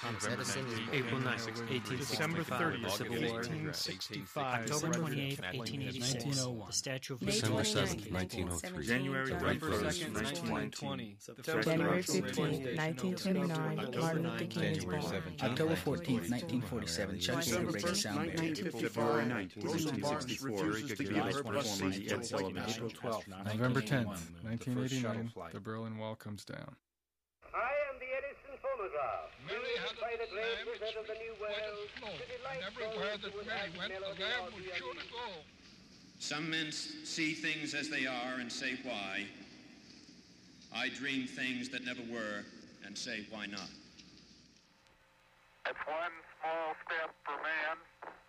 Thomas Edison is April 9, 1865. December 30th, Civil War. 1865. October 28, 1886. 1901. The Statue of May December 29th, 7th, 1903. January 1917. 1st, 1920. January 15, 1929, Martin Luther King is born. October 14, 1947, Chuck Yeager breaks the sound barrier. February 19th, 1964, April 12th, November 10th, 1989, the Berlin Wall comes down. I am the Edison phonograph. Mary had by the great lamb wizard of the New World. and everywhere that Mary went, the lamb was sure to go. Some men see things as they are and say why. I dream things that never were and say why not. It's one small step for man,